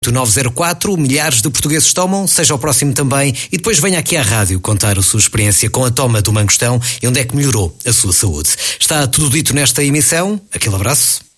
904, milhares de portugueses tomam, seja o próximo também, e depois venha aqui à rádio contar a sua experiência com a toma do Mangostão e onde é que melhorou a sua saúde. Está tudo dito nesta emissão. Aquele abraço.